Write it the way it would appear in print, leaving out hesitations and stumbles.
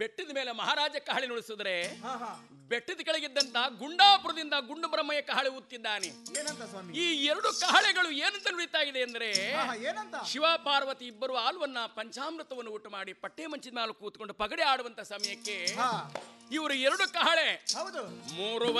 ಬೆಟ್ಟದ ಮೇಲೆ ಮಹಾರಾಜ ಕಹಳೆ ನುಡಿಸಿದ್ರೆ ಹಾ ಹಾ ಬೆಟ್ಟದ ಕೆಳಗಿದ್ದಂತ ಗುಂಡಾಪುರದಿಂದ ಗುಂಡು ಬ್ರಹ್ಮಯ್ಯ ಕಹಳೆ ಊತ್ತಿದ್ದಾನೆ. ಏನಂತ ಸ್ವಾಮಿ? ಈ ಎರಡು ಕಹಳೆಗಳು ಏನಂತ ನುಡಿತಾ ಇದೆ ಅಂದ್ರೆ ಏನಂತ? ಶಿವ ಪಾರ್ವತಿ ಇಬ್ಬರು ಹಾಲುವನ್ನ ಪಂಚಾಮೃತವನ್ನು ಊಟ ಮಾಡಿ ಪಟ್ಟೆ ಮಂಚಿನ ಮೇಲೆ ಕೂತ್ಕೊಂಡು ಪಗಡೆ ಆಡುವಂತ ಸಮಯಕ್ಕೆ ಹಾ ಇವರು ಎರಡು ಕಹಳೆ ಹೌದು 3